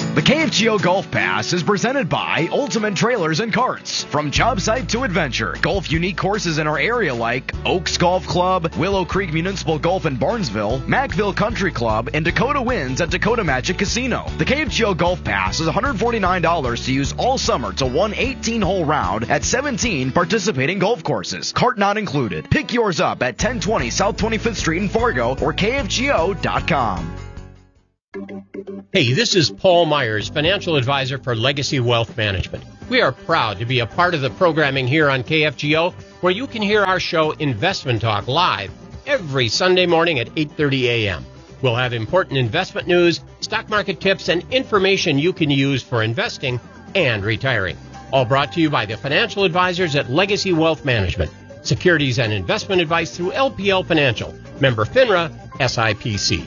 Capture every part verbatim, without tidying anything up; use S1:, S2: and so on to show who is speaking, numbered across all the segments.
S1: The K F G O Golf Pass is presented by Ultimate Trailers and Carts. From job site to adventure, golf unique courses in our area like Oaks Golf Club, Willow Creek Municipal Golf in Barnesville, Mackville Country Club, and Dakota Winds at Dakota Magic Casino. The K F G O Golf Pass is one hundred forty-nine dollars to use all summer to one eighteen-hole round at seventeen participating golf courses. Cart not included. Pick yours up at ten twenty South twenty-fifth Street in Fargo or K F G O dot com.
S2: Hey, this is Paul Myers, financial advisor for Legacy Wealth Management. We are proud to be a part of the programming here on K F G O, where you can hear our show Investment Talk live every Sunday morning at eight thirty a.m. We'll have important investment news, stock market tips, and information you can use for investing and retiring. All brought to you by the financial advisors at Legacy Wealth Management. Securities and investment advice through L P L Financial. Member FINRA, S I P C.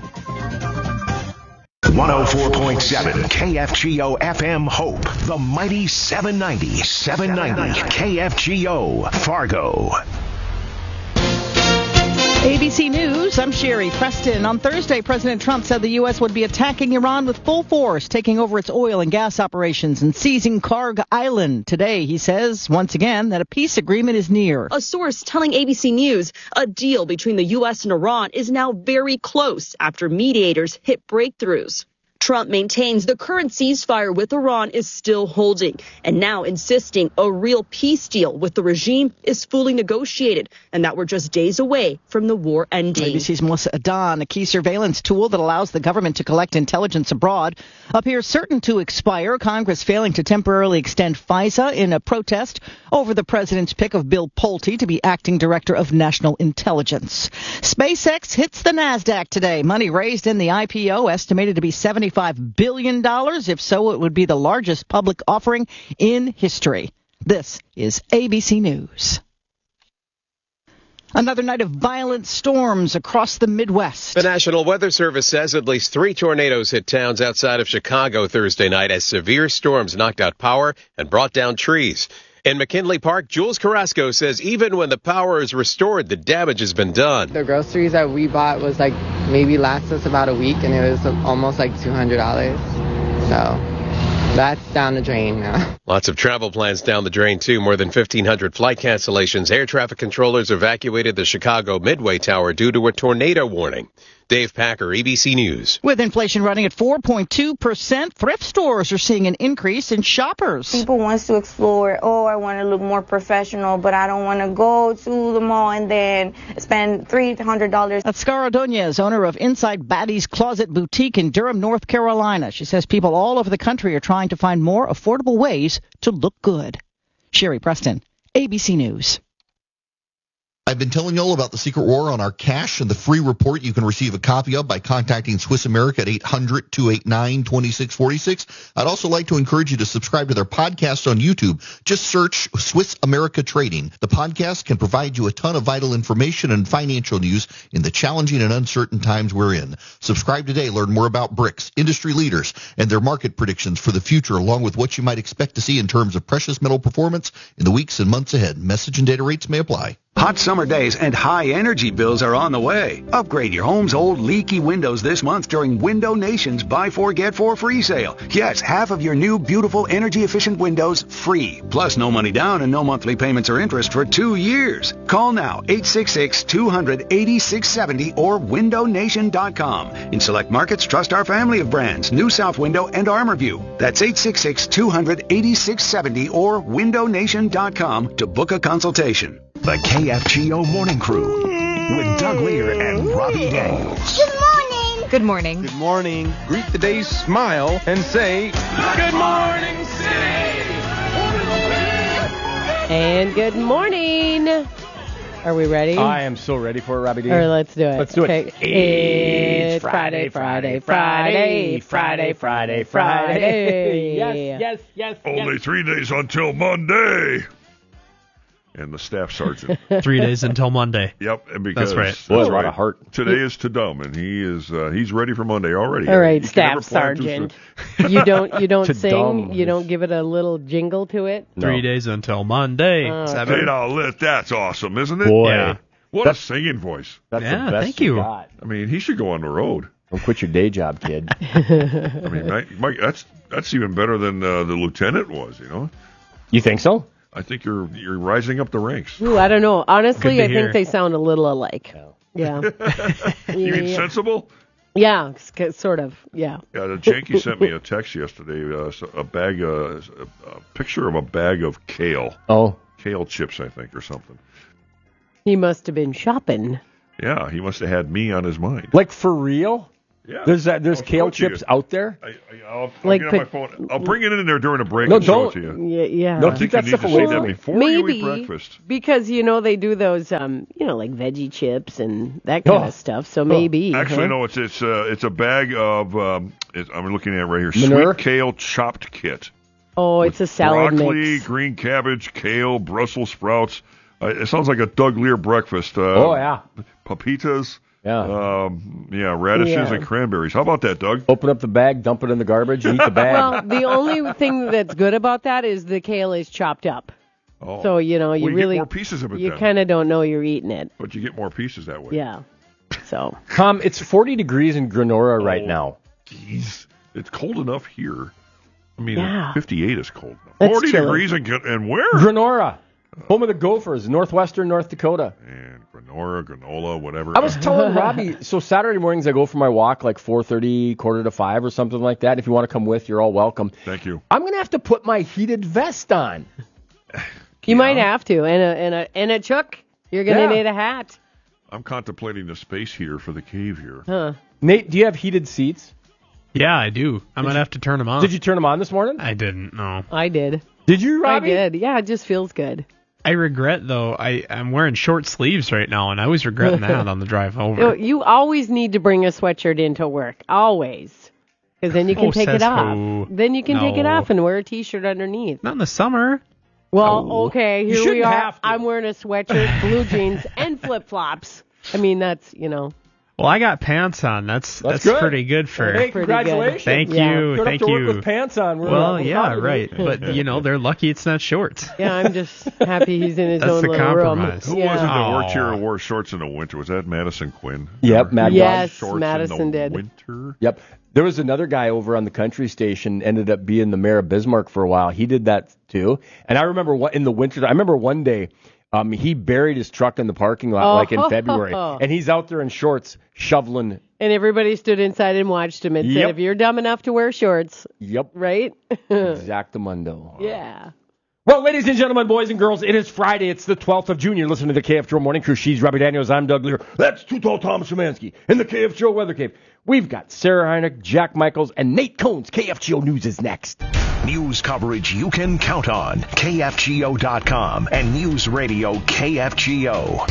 S3: one oh four point seven K F G O F M Hope, the mighty seven ninety, seven ninety K F G O, Fargo.
S4: A B C News, I'm Sherry Preston. On Thursday, President Trump said the U S would be attacking Iran with full force, taking over its oil and gas operations and seizing Karg Island. Today, he says, once again, that a peace agreement is near.
S5: A source telling A B C News a deal between the U S and Iran is now very close after mediators hit breakthroughs. Trump maintains the current ceasefire with Iran is still holding and now insisting a real peace deal with the regime is fully negotiated and that we're just days away from the war ending.
S4: A B C's Melissa Adon, a key surveillance tool that allows the government to collect intelligence abroad, appears certain to expire. Congress failing to temporarily extend FISA in a protest over the president's pick of Bill Pulte to be acting director of national intelligence. SpaceX hits the NASDAQ today. Money raised in the I P O estimated to be seventy-five billion dollars. If so, it would be the largest public offering in history. This is A B C News. Another night of violent storms across the Midwest.
S6: The National Weather Service says at least three tornadoes hit towns outside of Chicago Thursday night as severe storms knocked out power and brought down trees. In McKinley Park, Jules Carrasco says even when the power is restored, the damage has been done.
S7: The groceries that we bought was like maybe last us about a week, and it was almost like two hundred dollars. So that's down the drain now.
S6: Lots of travel plans down the drain, too. More than fifteen hundred flight cancellations. Air traffic controllers evacuated the Chicago Midway Tower due to a tornado warning. Dave Packer, A B C News.
S4: With inflation running at four point two percent, thrift stores are seeing an increase in shoppers.
S8: People want to explore, oh, I want to look more professional, but I don't want to go to the mall and then spend three hundred dollars.
S4: That's Scar Ordonez, owner of Inside Baddie's Closet Boutique in Durham, North Carolina. She says people all over the country are trying to find more affordable ways to look good. Sherry Preston, A B C News.
S9: I've been telling you all about the secret war on our cash and the free report you can receive a copy of by contacting Swiss America at eight hundred, two eight nine, two six four six. I'd also like to encourage you to subscribe to their podcast on YouTube. Just search Swiss America Trading. The podcast can provide you a ton of vital information and financial news in the challenging and uncertain times we're in. Subscribe today. Learn more about BRICS, industry leaders, and their market predictions for the future, along with what you might expect to see in terms of precious metal performance in the weeks and months ahead. Message and data rates may apply.
S10: Hot summer days and high energy bills are on the way. Upgrade your home's old leaky windows this month during Window Nation's Buy Four Get Four free sale. Yes, half of your new beautiful energy efficient windows free. Plus no money down and no monthly payments or interest for two years. Call now eight six six, two hundred, eighty-six seventy or window nation dot com. In select markets, trust our family of brands, New South Window and ArmorView. That's eight six six, two hundred, eighty-six seventy or window nation dot com to book a consultation.
S3: The K F G O Morning Crew with Doug Lear and Robbie Daniels.
S11: Good morning.
S12: Good morning.
S13: Good morning. Greet the day, smile, and say, Good morning, City.
S12: And good morning. Are we ready?
S13: I am so ready for it, Robbie D.
S12: Or let's do it.
S13: Let's do it.
S12: Okay.
S13: It's
S12: It's
S13: Friday, Friday, Friday, Friday, Friday, Friday. Yes, yes, yes.
S14: Only
S13: yes.
S14: three days until Monday. And the staff sergeant.
S15: Three days until Monday.
S14: Yep, and because
S15: That's right.
S13: Boy, a lot of heart.
S14: Today is Tudum, and he is uh, he's ready for Monday already.
S12: All right,
S14: You can
S12: Staff
S14: never plan too
S12: Sergeant.
S14: soon.
S12: You don't you don't sing.
S13: Tudum.
S12: You don't give it a little jingle to it.
S13: No.
S15: Three days until Monday.
S12: Oh,
S15: Seven.
S14: Hey, now, Lit, that's awesome, isn't it?
S13: Boy.
S15: Yeah.
S14: What
S13: That's-
S14: a singing voice.
S13: That's
S15: Yeah,
S13: the best
S15: thank you.
S13: got.
S14: I mean, he should go on the road.
S11: Don't quit your day job, kid.
S14: I mean, Mike, Mike, that's that's even better than uh, the lieutenant was. You know.
S11: You think so?
S14: I think you're you're rising up the ranks.
S12: Ooh, I don't know. Honestly, I
S15: hear.
S12: think they sound a little alike. Yeah.
S14: You mean
S12: Yeah.
S14: sensible?
S12: Yeah, it's k- sort of. Yeah.
S14: Yeah, the Janky sent me a text yesterday, uh, so- a bag, uh, a, a picture of a bag of kale.
S11: Oh.
S14: Kale chips, I think, or something.
S12: He must have been shopping.
S14: Yeah, he must have had me on his mind.
S11: Like for real?
S14: Yeah.
S11: There's that. There's
S14: I'll show
S11: kale
S14: it to you.
S11: chips out there.
S14: I, I, I'll, I'll
S12: Like
S14: get on my
S12: put-
S14: phone. I'll bring it in there during a break
S11: No,
S14: and show
S11: don't.
S14: it to you.
S12: Yeah. yeah.
S11: No,
S14: I
S11: keep
S14: think
S11: that
S14: you need
S11: stuff
S14: to
S11: away
S14: see that
S11: from me.
S14: before you
S12: Maybe
S14: eat breakfast.
S12: because you know they do those, um, you know, like veggie chips and that kind
S11: Oh.
S12: of stuff. So maybe.
S14: Actually,
S12: huh?
S14: no, it's it's uh, it's a bag of. Um, it, I'm looking at it right here.
S11: Manure?
S14: Sweet kale chopped kit.
S12: Oh, it's a salad
S14: Broccoli,
S12: mix.
S14: green cabbage, kale, Brussels sprouts. Uh, it sounds like a Doug Lear breakfast. Uh,
S11: Oh yeah.
S14: Papitas.
S11: Yeah.
S14: Um, yeah, radishes
S12: Yeah.
S14: and cranberries. How about that, Doug?
S11: Open up the bag, dump it in the garbage, and eat the bag.
S12: Well, the only thing that's good about that is the kale is chopped up.
S14: Oh.
S12: So, you know, you
S14: Well, you
S12: really
S14: get more pieces of it
S12: you
S14: then.
S12: kind of don't know you're eating it.
S14: But you get more pieces that way.
S12: Yeah. So,
S11: Tom, it's forty degrees in Grenora right
S14: Oh.
S11: now.
S14: Jeez, it's cold enough here. I mean,
S12: Yeah.
S14: fifty-eight is cold enough.
S12: That's
S14: forty
S12: chilly.
S14: degrees and and where?
S11: Grenora, home of the Gophers, northwestern North Dakota.
S14: And granola, granola, whatever.
S11: I was telling Robbie, so Saturday mornings I go for my walk like four thirty, quarter to five or something like that. If you want to come with, you're all welcome.
S14: Thank you.
S11: I'm going to have to put my heated vest on.
S12: you might have to. And a, and a, and a chook, you're going to
S11: Yeah.
S12: need a hat.
S14: I'm contemplating the space heater for the cave here.
S12: Huh.
S11: Nate, do you have heated seats?
S15: Yeah, I do. I'm going to have to turn them on.
S11: Did you turn them on this morning?
S15: I didn't, no.
S12: I did.
S11: Did you, Robbie?
S12: I did. Yeah, it just feels good.
S15: I regret, though, I, I'm wearing short sleeves right now, and I was regretting that on the drive over.
S12: You, know, you always need to bring a sweatshirt into work. Always. Because then you can
S15: Oh,
S12: take
S15: says
S12: it off.
S15: who?
S12: Then you can take it
S15: No.
S12: off and wear a t-shirt underneath.
S15: Not in the summer.
S12: Well,
S15: No.
S12: okay,
S11: You
S12: here we
S11: shouldn't
S12: are.
S11: have to.
S12: I'm wearing a sweatshirt, blue jeans, and flip-flops. I mean, that's, you know.
S15: Well, I got pants on. That's
S11: That's
S15: that's,
S11: good.
S15: pretty good for.
S11: Hey,
S12: Pretty
S11: congratulations.
S15: Thank
S12: Yeah.
S15: you,
S11: Don't
S15: thank
S11: have to
S15: you.
S11: work with pants on. We're,
S15: Well,
S11: we're
S15: yeah,
S11: proud of
S15: right.
S11: you.
S15: But you know, they're lucky it's not shorts.
S12: Yeah, I'm just happy he's in his
S15: That's
S12: own
S15: the
S12: little room.
S15: compromise.
S14: Who
S12: yeah.
S14: was it that
S15: Oh.
S14: worked here and wore shorts in the winter? Was that Madison Quinn?
S11: Yep, Mad
S12: Yes,
S14: Shorts
S12: Madison
S14: in the
S12: did.
S14: winter.
S11: Yep. There was another guy over on the country station, ended up being the mayor of Bismarck for a while. He did that too. And I remember what in the winter, I remember one day, um, he buried his truck in the parking lot
S12: Oh.
S11: like in February, and he's out there in shorts shoveling.
S12: And everybody stood inside and watched him and said,
S11: Yep.
S12: if you're dumb enough to wear shorts,
S11: Yep.
S12: right?
S11: Exactamundo.
S12: Yeah.
S11: Well, ladies and gentlemen, boys and girls, it is Friday. It's the twelfth of June. You're listening to the K F G O Morning Crew. She's Robbie Daniels. I'm Doug Lear. That's Too Tall Tom Szymanski in the K F G O Weather Cave. We've got Sarah Heineck, Jack Michaels, and Nate Cones. K F G O News is next.
S3: News coverage you can count on. K F G O dot com and News Radio K F G O.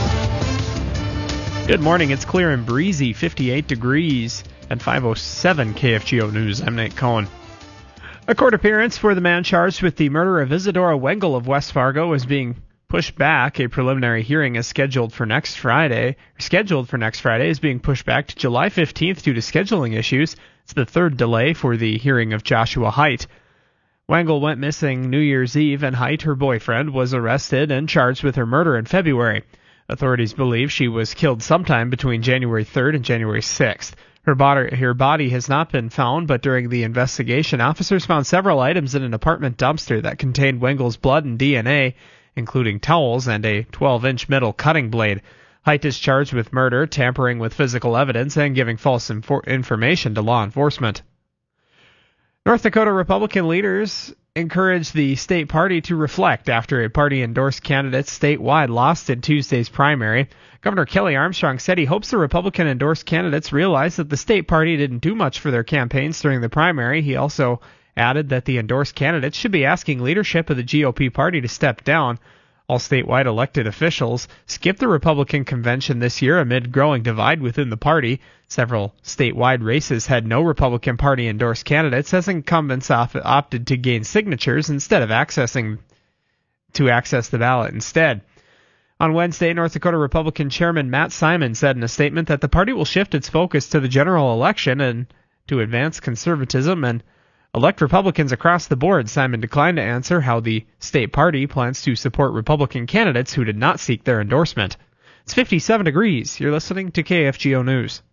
S15: Good morning. It's clear and breezy, fifty-eight degrees at five oh seven K F G O News. I'm Nate Cohen. A court appearance for the man charged with the murder of Isadora Wengel of West Fargo is being pushed back. A preliminary hearing is scheduled for next Friday. Scheduled for next Friday is being pushed back to July fifteenth due to scheduling issues. It's the third delay for the hearing of Joshua Haidt. Wengel went missing New Year's Eve, and Haidt, her boyfriend, was arrested and charged with her murder in February. Authorities believe she was killed sometime between January third and January sixth. Her body, her body has not been found, but during the investigation, officers found several items in an apartment dumpster that contained Wengel's blood and D N A, including towels and a twelve-inch metal cutting blade. Haidt is charged with murder, tampering with physical evidence, and giving false infor- information to law enforcement. North Dakota Republican leaders encouraged the state party to reflect after a party-endorsed candidate statewide lost in Tuesday's primary. Governor Kelly Armstrong said he hopes the Republican-endorsed candidates realize that the state party didn't do much for their campaigns during the primary. He also added that the endorsed candidates should be asking leadership of the G O P party to step down. All statewide elected officials skipped the Republican convention this year amid growing divide within the party. Several statewide races had no Republican Party-endorsed candidates, as incumbents op- opted to gain signatures instead of accessing to access the ballot instead. On Wednesday, North Dakota Republican Chairman Matt Simon said in a statement that the party will shift its focus to the general election and to advance conservatism and elect Republicans across the board. Simon declined to answer how the state party plans to support Republican candidates who did not seek their endorsement. It's fifty-seven degrees. You're listening to K F G O News.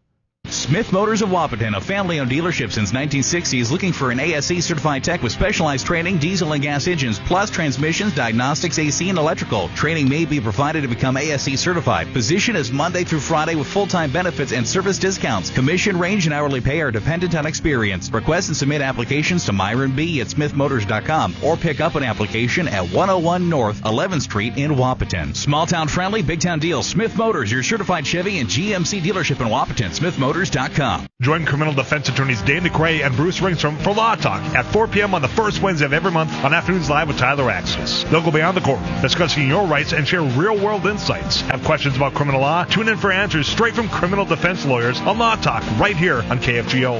S16: Smith Motors of Wapaton, a family-owned dealership since nineteen sixty, is looking for an A S E certified tech with specialized training, diesel and gas engines, plus transmissions, diagnostics, A C, and electrical. Training may be provided to become A S E certified. Position is Monday through Friday with full-time benefits and service discounts. Commission range and hourly pay are dependent on experience. Request and submit applications to Myron B. at smith motors dot com or pick up an application at one oh one North eleventh Street in Wapaton. Small-town friendly, big-town deals. Smith Motors, your certified Chevy and G M C dealership in Wapaton. smith motors dot com.
S17: Join criminal defense attorneys Dan DeCray and Bruce Ringstrom for Law Talk at four p.m. on the first Wednesday of every month on Afternoons Live with Tyler Axis. They'll go beyond the court, discussing your rights and share real-world insights. Have questions about criminal law? Tune in for answers straight from criminal defense lawyers on Law Talk right here on K F G O.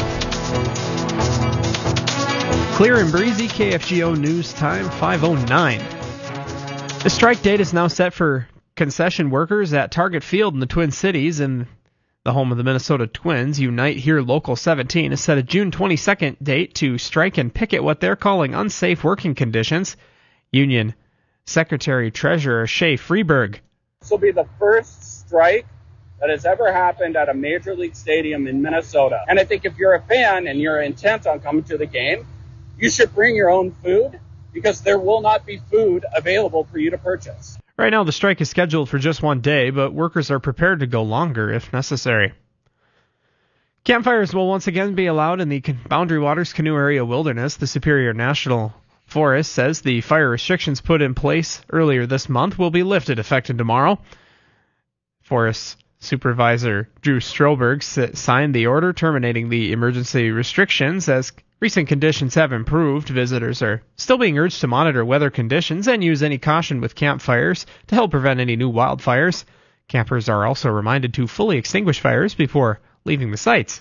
S15: Clear and breezy, K F G O news time, five oh nine. The strike date is now set for concession workers at Target Field in the Twin Cities, and the home of the Minnesota Twins. Unite Here Local seventeen has set a June twenty-second date to strike and picket what they're calling unsafe working conditions. Union Secretary Treasurer Shay Freeberg.
S18: This will be the first strike that has ever happened at a major league stadium in Minnesota. And I think if you're a fan and you're intent on coming to the game, you should bring your own food, because there will not be food available for you to purchase.
S15: Right now, the strike is scheduled for just one day, but workers are prepared to go longer if necessary. Campfires will once again be allowed in the Boundary Waters Canoe Area Wilderness. The Superior National Forest says the fire restrictions put in place earlier this month will be lifted effective tomorrow. Forest Supervisor Drew Stroberg signed the order terminating the emergency restrictions. As recent conditions have improved, visitors are still being urged to monitor weather conditions and use any caution with campfires to help prevent any new wildfires. Campers are also reminded to fully extinguish fires before leaving the sites.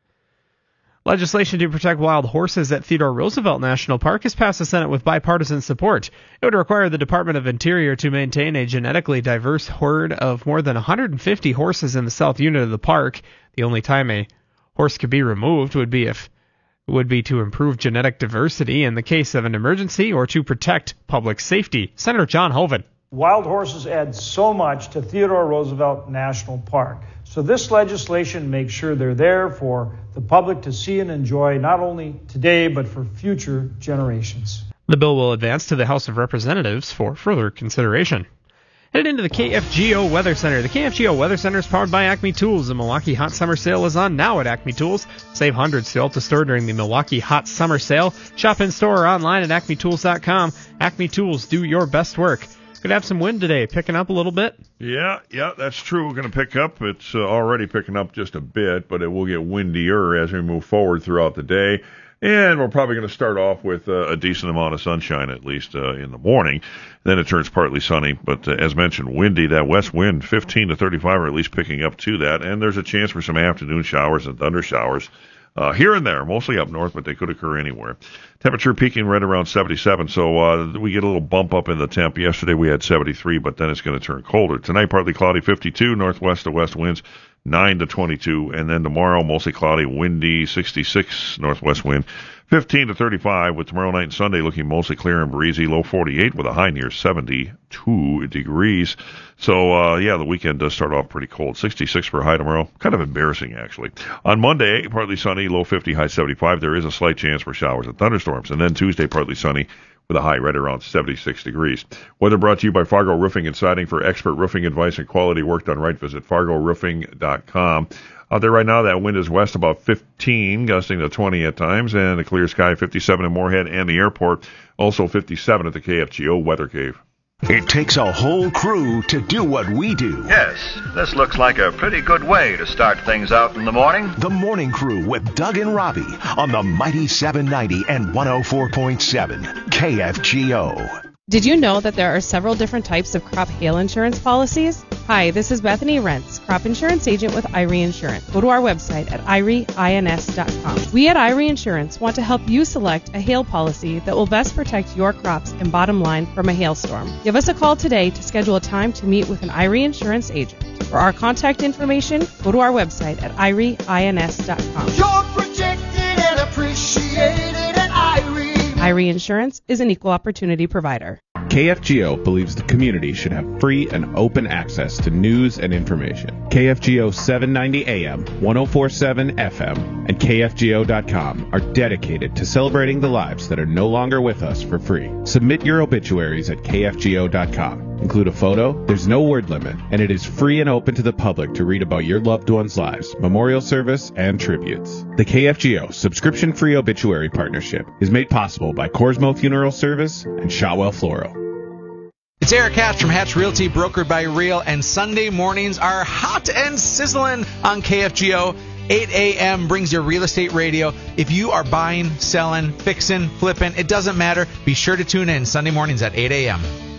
S15: Legislation to protect wild horses at Theodore Roosevelt National Park has passed the Senate with bipartisan support. It would require the Department of Interior to maintain a genetically diverse herd of more than one hundred fifty horses in the south unit of the park. The only time a horse could be removed would be if would be to improve genetic diversity in the case of an emergency or to protect public safety. Senator John Hoeven.
S19: Wild horses add so much to Theodore Roosevelt National Park. So this legislation makes sure they're there for the public to see and enjoy, not only today, but for future generations.
S15: The bill will advance to the House of Representatives for further consideration. Headed into the K F G O Weather Center. The K F G O Weather Center is powered by Acme Tools. The Milwaukee Hot Summer Sale is on now at Acme Tools. Save hundreds still to store during the Milwaukee Hot Summer Sale. Shop in store or online at acme tools dot com. Acme Tools, do your best work. Could have some wind today, picking up a little bit.
S14: Yeah, yeah, that's true. We're going to pick up. It's uh, already picking up just a bit, but it will get windier as we move forward throughout the day. And we're probably going to start off with uh, a decent amount of sunshine, at least uh, in the morning. Then it turns partly sunny, but uh, as mentioned, windy. That west wind, fifteen to thirty-five, are at least picking up to that. And there's a chance for some afternoon showers and thunder showers uh, here and there, mostly up north, but they could occur anywhere. Temperature peaking right around seventy-seven, so uh, we get a little bump up in the temp. Yesterday we had seventy-three, but then it's going to turn colder. Tonight, partly cloudy, fifty-two, northwest to west winds, nine to twenty-two, and then tomorrow, mostly cloudy, windy, sixty-six, northwest wind, fifteen to thirty-five, with tomorrow night and Sunday looking mostly clear and breezy, low forty-eight with a high near seventy-two degrees. So, uh, yeah, the weekend does start off pretty cold. sixty-six for a high tomorrow. Kind of embarrassing, actually. On Monday, partly sunny, low fifty, high seventy-five. There is a slight chance for showers and thunderstorms. And then Tuesday, partly sunny with a high right around seventy-six degrees. Weather brought to you by Fargo Roofing and Siding. For expert roofing advice and quality work done right, visit fargo roofing dot com. Out there right now, that wind is west about fifteen, gusting to twenty at times, and a clear sky, fifty-seven in Moorhead and the airport, also fifty-seven at the K F G O Weather Cave.
S3: It takes a whole crew to do what we do.
S20: Yes, this looks like a pretty good way to start things out in the morning.
S3: The Morning Crew with Doug and Robbie on the Mighty seven ninety and one oh four point seven K F G O.
S21: Did you know that there are several different types of crop hail insurance policies? Hi, this is Bethany Rentz, crop insurance agent with I R E Insurance. Go to our website at I R E ins dot com. We at I R E Insurance want to help you select a hail policy that will best protect your crops and bottom line from a hailstorm. Give us a call today to schedule a time to meet with an I R E Insurance agent. For our contact information, go to our website at I R E ins dot com.
S22: You're protected and appreciated at I R E.
S21: I R E Insurance is an equal opportunity provider.
S1: K F G O believes the community should have free and open access to news and information. K F G O seven ninety A M, ten forty-seven F M, and K F G O dot com are dedicated to celebrating the lives that are no longer with us for free. Submit your obituaries at K F G O dot com. Include a photo, there's no word limit, and it is free and open to the public to read about your loved ones' lives, memorial service, and tributes. The K F G O subscription-free obituary partnership is made possible by Corsmo Funeral Service and Shotwell Floral.
S2: It's Eric Hatch from Hatch Realty, brokered by Real, and Sunday mornings are hot and sizzling on K F G O. eight a.m. brings your real estate radio. If you are buying, selling, fixing, flipping, it doesn't matter. Be sure to tune in Sunday mornings at eight a.m.